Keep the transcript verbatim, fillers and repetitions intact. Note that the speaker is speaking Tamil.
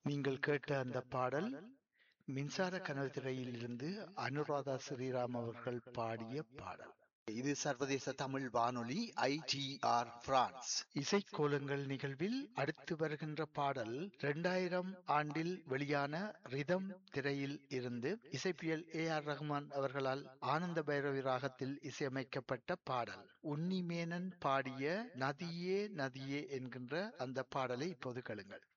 நீங்கள் கேட்ட அந்த பாடல் மின்சார கனவு திரையில் இருந்து அனுராதா ஸ்ரீராம் அவர்கள் பாடிய பாடல். இது சர்வதேச தமிழ் வானொலி ஐ டி ஆர் பிரான்ஸ். இசைக்கோலங்கள் நிகழ்வில் அடுத்து வருகின்ற பாடல் இரண்டாயிரம் ஆண்டில் வெளியான ரிதம் திரையில் இருந்து இசைப்பியல் ஏ ஆர் ரஹ்மான் அவர்களால் ஆனந்த பைரவி ராகத்தில் இசையமைக்கப்பட்ட பாடல். உன்னி மேனன் பாடிய நதியே நதியே என்கின்ற அந்த பாடலை இப்போது கேளுங்கள்.